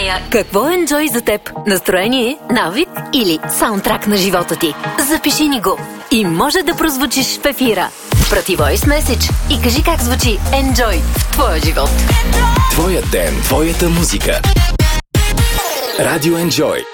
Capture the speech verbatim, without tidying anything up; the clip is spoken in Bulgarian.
нея. Какво е Enjoy за теб? Настроение, навик или саундтрак на живота ти? Запиши ни го и може да прозвучиш в ефира. Прати voice message и кажи как звучи Enjoy в твоя живот. Твоят ден, твоята музика. Радио Enjoy.